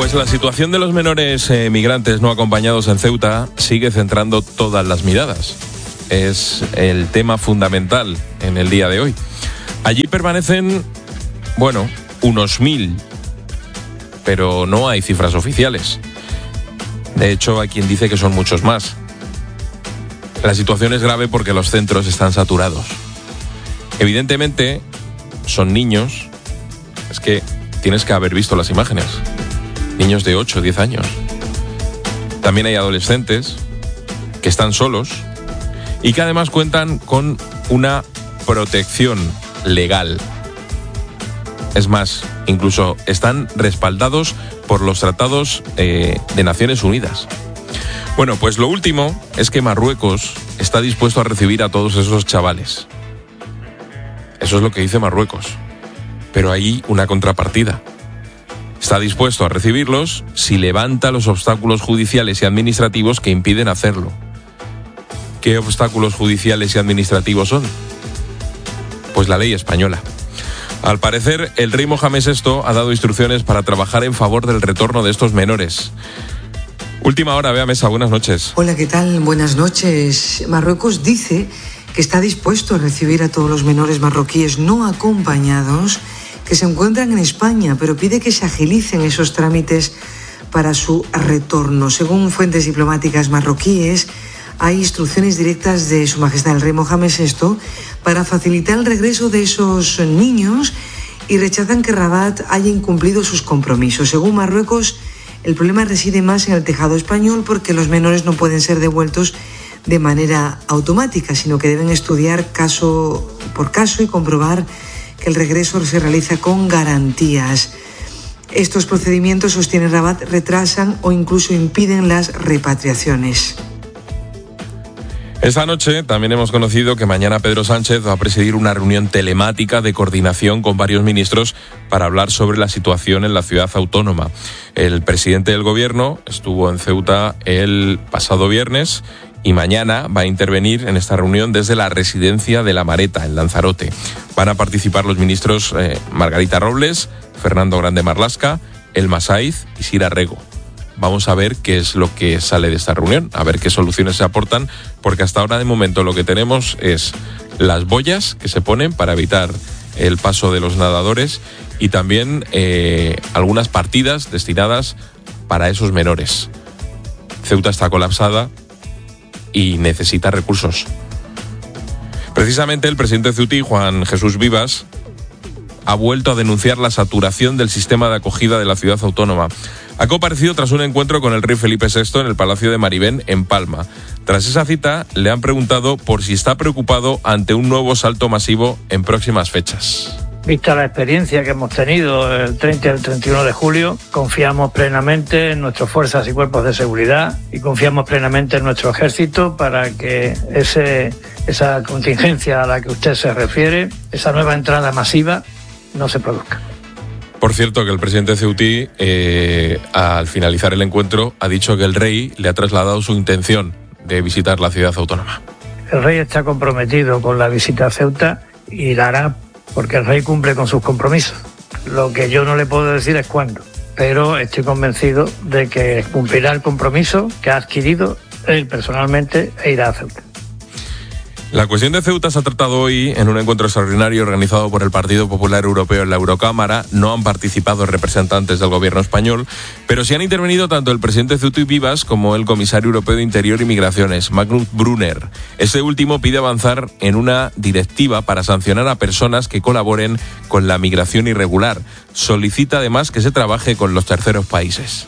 Pues la situación de los menores migrantes no acompañados en Ceuta sigue centrando todas las miradas. Es el tema fundamental en el día de hoy. Allí permanecen, unos 1.000, pero no hay cifras oficiales. De hecho, hay quien dice que son muchos más. La situación es grave porque los centros están saturados. Evidentemente, son niños. Es que tienes que haber visto las imágenes. Niños de 8 o 10 años. También hay adolescentes que están solos y que además cuentan con una protección legal. Es más, incluso están respaldados por los tratados de Naciones Unidas. Bueno, pues lo último es que Marruecos está dispuesto a recibir a todos esos chavales. Eso es lo que dice Marruecos. Pero hay una contrapartida. Está dispuesto a recibirlos si levanta los obstáculos judiciales y administrativos que impiden hacerlo. ¿Qué obstáculos judiciales y administrativos son? Pues la ley española. Al parecer, el rey Mohamed VI ha dado instrucciones para trabajar en favor del retorno de estos menores. Última hora, Bea Mesa, buenas noches. Hola, ¿qué tal? Buenas noches. Marruecos dice que está dispuesto a recibir a todos los menores marroquíes no acompañados que se encuentran en España, pero pide que se agilicen esos trámites para su retorno. Según fuentes diplomáticas marroquíes, hay instrucciones directas de Su Majestad el Rey Mohamed VI para facilitar el regreso de esos niños y rechazan que Rabat haya incumplido sus compromisos. Según Marruecos, el problema reside más en el tejado español porque los menores no pueden ser devueltos de manera automática, sino que deben estudiar caso por caso y comprobar que el regreso se realiza con garantías. Estos procedimientos, sostiene Rabat, retrasan o incluso impiden las repatriaciones. Esta noche también hemos conocido que mañana Pedro Sánchez va a presidir una reunión telemática de coordinación con varios ministros para hablar sobre la situación en la ciudad autónoma. El presidente del gobierno estuvo en Ceuta el pasado viernes y mañana va a intervenir en esta reunión desde la residencia de La Mareta, en Lanzarote. Van a participar los ministros Margarita Robles, Fernando Grande Marlaska, Elma Saiz y Sira Rego. Vamos a ver qué es lo que sale de esta reunión, a ver qué soluciones se aportan, porque hasta ahora de momento lo que tenemos es las boyas que se ponen para evitar el paso de los nadadores y también algunas partidas destinadas para esos menores. Ceuta está colapsada y necesita recursos. Precisamente el presidente ceutí, Juan Jesús Vivas, ha vuelto a denunciar la saturación del sistema de acogida de la ciudad autónoma. Ha comparecido tras un encuentro con el rey Felipe VI en el Palacio de Maribén, en Palma. Tras esa cita, le han preguntado por si está preocupado ante un nuevo salto masivo en próximas fechas. Vista la experiencia que hemos tenido el 30 y el 31 de julio, confiamos plenamente en nuestras fuerzas y cuerpos de seguridad y confiamos plenamente en nuestro ejército para que esa contingencia a la que usted se refiere, esa nueva entrada masiva, no se produzca. Por cierto, que el presidente ceutí, al finalizar el encuentro, ha dicho que el rey le ha trasladado su intención de visitar la ciudad autónoma. El rey está comprometido con la visita a Ceuta y la hará porque el rey cumple con sus compromisos. Lo que yo no le puedo decir es cuándo, pero estoy convencido de que cumplirá el compromiso que ha adquirido él personalmente e irá a Ceuta. La cuestión de Ceuta se ha tratado hoy en un encuentro extraordinario organizado por el Partido Popular Europeo en la Eurocámara. No han participado representantes del gobierno español, pero sí han intervenido tanto el presidente ceutí Vivas como el comisario europeo de Interior y Migraciones, Magnus Brunner. Este último pide avanzar en una directiva para sancionar a personas que colaboren con la migración irregular. Solicita además que se trabaje con los terceros países.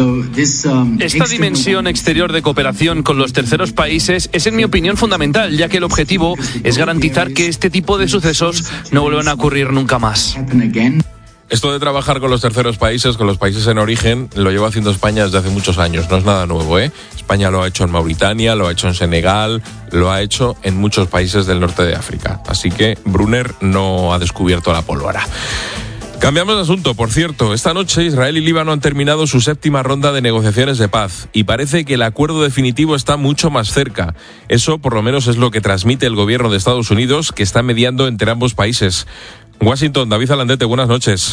Esta dimensión exterior de cooperación con los terceros países es, en mi opinión, fundamental, ya que el objetivo es garantizar que este tipo de sucesos no vuelvan a ocurrir nunca más. Esto de trabajar con los terceros países, con los países en origen, lo lleva haciendo España desde hace muchos años, no es nada nuevo, ¿eh? España lo ha hecho en Mauritania, lo ha hecho en Senegal, lo ha hecho en muchos países del norte de África. Así que Brunner no ha descubierto la pólvora. Cambiamos de asunto, por cierto. Esta noche Israel y Líbano han terminado su 7ª ronda de negociaciones de paz y parece que el acuerdo definitivo está mucho más cerca. Eso, por lo menos, es lo que transmite el gobierno de Estados Unidos, que está mediando entre ambos países. Washington, David Alandete, buenas noches.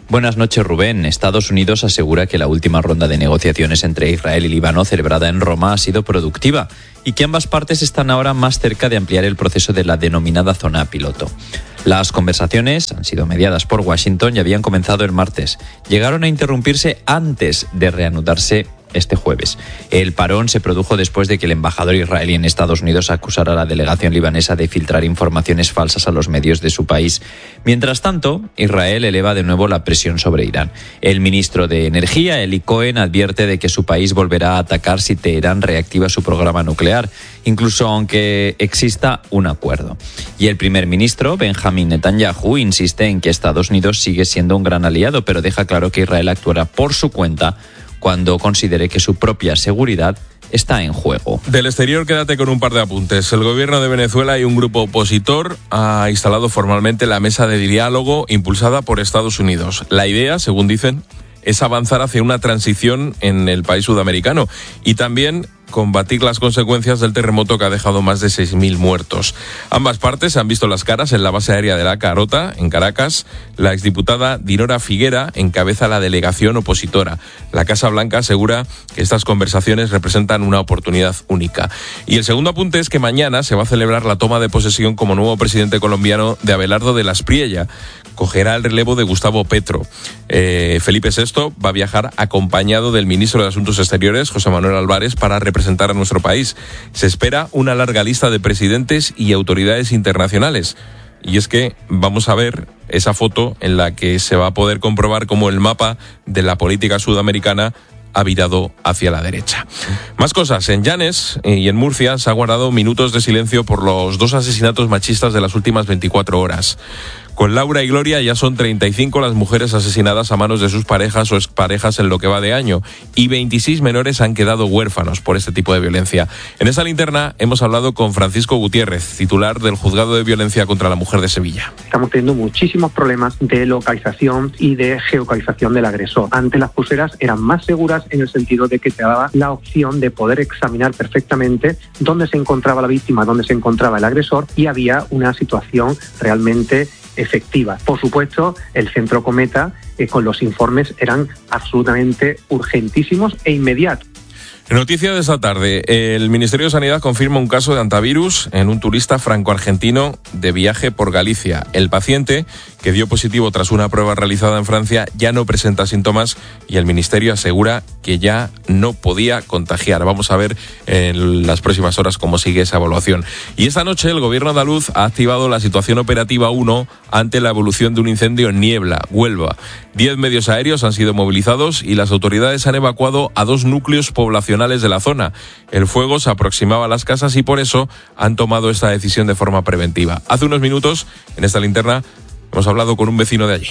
Buenas noches, Rubén. Estados Unidos asegura que la última ronda de negociaciones entre Israel y Líbano, celebrada en Roma, ha sido productiva y que ambas partes están ahora más cerca de ampliar el proceso de la denominada zona piloto. Las conversaciones han sido mediadas por Washington y habían comenzado el martes. Llegaron a interrumpirse antes de reanudarse este jueves. El parón se produjo después de que el embajador israelí en Estados Unidos acusara a la delegación libanesa de filtrar informaciones falsas a los medios de su país. Mientras tanto, Israel eleva de nuevo la presión sobre Irán. El ministro de Energía, Eli Cohen, advierte de que su país volverá a atacar si Teherán reactiva su programa nuclear, incluso aunque exista un acuerdo. Y el primer ministro, Benjamin Netanyahu, insiste en que Estados Unidos sigue siendo un gran aliado, pero deja claro que Israel actuará por su cuenta cuando considere que su propia seguridad está en juego. Del exterior, quédate con un par de apuntes. El gobierno de Venezuela y un grupo opositor ha instalado formalmente la mesa de diálogo impulsada por Estados Unidos. La idea, según dicen, es avanzar hacia una transición en el país sudamericano y también combatir las consecuencias del terremoto que ha dejado más de 6.000 muertos. Ambas partes se han visto las caras en la base aérea de La Carota, en Caracas. La exdiputada Dinora Figuera encabeza la delegación opositora. La Casa Blanca asegura que estas conversaciones representan una oportunidad única. Y el segundo apunte es que mañana se va a celebrar la toma de posesión como nuevo presidente colombiano de Abelardo de la Espriella. Cogerá el relevo de Gustavo Petro. Felipe VI va a viajar acompañado del ministro de Asuntos Exteriores, José Manuel Álvarez, para representar a nuestro país. Se espera una larga lista de presidentes y autoridades internacionales. Y es que vamos a ver esa foto en la que se va a poder comprobar cómo el mapa de la política sudamericana ha virado hacia la derecha. Más cosas. En Llanes y en Murcia se ha guardado minutos de silencio por los 2 asesinatos machistas de las últimas 24 horas. Con Laura y Gloria ya son 35 las mujeres asesinadas a manos de sus parejas o exparejas en lo que va de año, y 26 menores han quedado huérfanos por este tipo de violencia. En esta linterna hemos hablado con Francisco Gutiérrez, titular del Juzgado de Violencia contra la Mujer de Sevilla. Estamos teniendo muchísimos problemas de localización y de geocalización del agresor. Antes las pulseras eran más seguras en el sentido de que te daba la opción de poder examinar perfectamente dónde se encontraba la víctima, dónde se encontraba el agresor, y había una situación realmente efectiva. Por supuesto, el Centro Cometa con los informes eran absolutamente urgentísimos e inmediatos. Noticia de esta tarde. El Ministerio de Sanidad confirma un caso de hantavirus en un turista franco-argentino de viaje por Galicia. El paciente, que dio positivo tras una prueba realizada en Francia, ya no presenta síntomas y el Ministerio asegura que ya no podía contagiar. Vamos a ver en las próximas horas cómo sigue esa evaluación. Y esta noche el Gobierno andaluz ha activado la situación operativa 1 ante la evolución de un incendio en Niebla, Huelva. 10 medios aéreos han sido movilizados y las autoridades han evacuado a 2 núcleos poblacionales de la zona. El fuego se aproximaba a las casas y por eso han tomado esta decisión de forma preventiva. Hace unos minutos, en esta linterna, hemos hablado con un vecino de allí.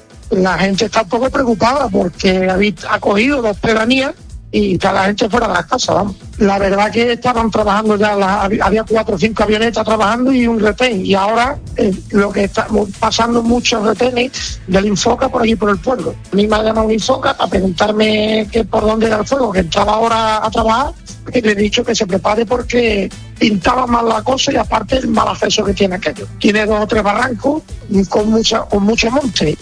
La gente está un poco preocupada porque ha cogido 2 pedanías y está la gente fuera de las casas, vamos. La verdad que estaban trabajando ya, había 4 o 5 avionetas trabajando y un retén, y ahora lo que está pasando muchos retenes del Infoca por allí por el pueblo. A mí me ha llamado un Infoca para preguntarme que por dónde era el fuego, que entraba ahora a trabajar, y le he dicho que se prepare porque pintaba mal la cosa y aparte el mal acceso que tiene aquello. Tiene 2 o 3 barrancos con mucho monte.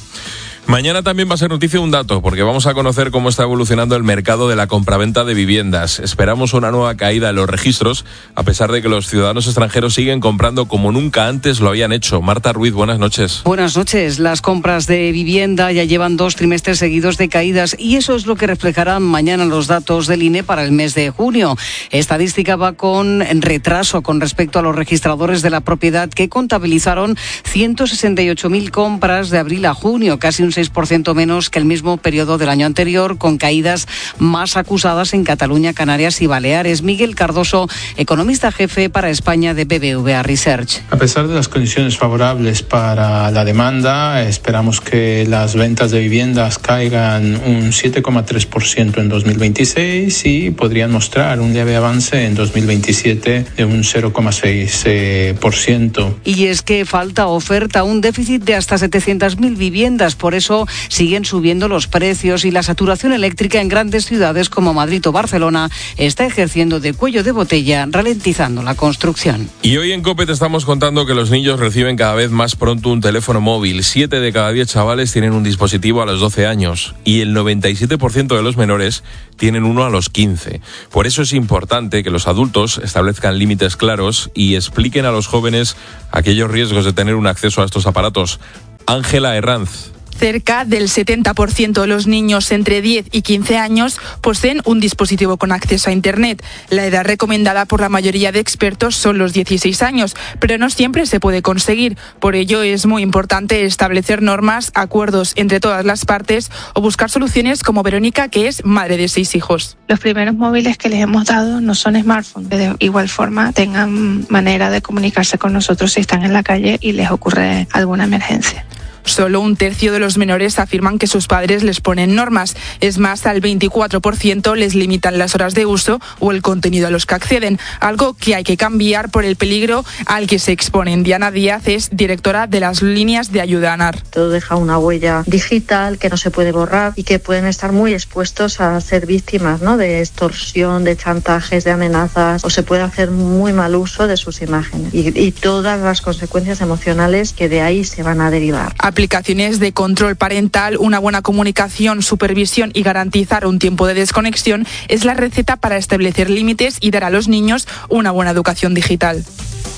Mañana también va a ser noticia un dato, porque vamos a conocer cómo está evolucionando el mercado de la compraventa de viviendas. Esperamos una nueva caída en los registros, a pesar de que los ciudadanos extranjeros siguen comprando como nunca antes lo habían hecho. Marta Ruiz, buenas noches. Buenas noches. Las compras de vivienda ya llevan 2 trimestres seguidos de caídas y eso es lo que reflejarán mañana los datos del INE para el mes de junio. Estadística va con retraso con respecto a los registradores de la propiedad, que contabilizaron 168.000 compras de abril a junio, casi un 6% menos que el mismo periodo del año anterior, con caídas más acusadas en Cataluña, Canarias y Baleares. Miguel Cardoso, economista jefe para España de BBVA Research. A pesar de las condiciones favorables para la demanda, esperamos que las ventas de viviendas caigan un 7,3% en 2026 y podrían mostrar un leve avance en 2027 de un 0,6%. Y es que falta oferta, un déficit de hasta 700.000 viviendas. Por eso eso siguen subiendo los precios y la saturación eléctrica en grandes ciudades como Madrid o Barcelona está ejerciendo de cuello de botella, ralentizando la construcción. Y hoy en COPE te estamos contando que los niños reciben cada vez más pronto un teléfono móvil. 7 de cada 10 chavales tienen un dispositivo a los 12 años y el 97% de los menores tienen uno a los 15. Por eso es importante que los adultos establezcan límites claros y expliquen a los jóvenes aquellos riesgos de tener un acceso a estos aparatos. Ángela Herranz. Cerca del 70% de los niños entre 10 y 15 años poseen un dispositivo con acceso a Internet. La edad recomendada por la mayoría de expertos son los 16 años, pero no siempre se puede conseguir. Por ello es muy importante establecer normas, acuerdos entre todas las partes o buscar soluciones como Verónica, que es madre de 6 hijos. Los primeros móviles que les hemos dado no son smartphones. De igual forma tengan manera de comunicarse con nosotros si están en la calle y les ocurre alguna emergencia. Solo un tercio de los menores afirman que sus padres les ponen normas. Es más, al 24% les limitan las horas de uso o el contenido a los que acceden, algo que hay que cambiar por el peligro al que se exponen. Diana Díaz es directora de las líneas de ayuda a ANAR. Todo deja una huella digital que no se puede borrar y que pueden estar muy expuestos a ser víctimas, ¿no?, de extorsión, de chantajes, de amenazas, o se puede hacer muy mal uso de sus imágenes y todas las consecuencias emocionales que de ahí se van a derivar. Aplicaciones de control parental, una buena comunicación, supervisión y garantizar un tiempo de desconexión es la receta para establecer límites y dar a los niños una buena educación digital.